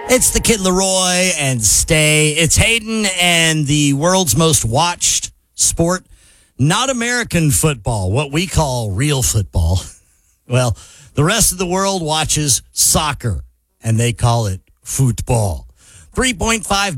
It's the Kid Leroy and Stay. It's Hayden and the world's most watched sport, not American football, what we call real football. Well, the rest of the world watches soccer, and they call it football. 3.5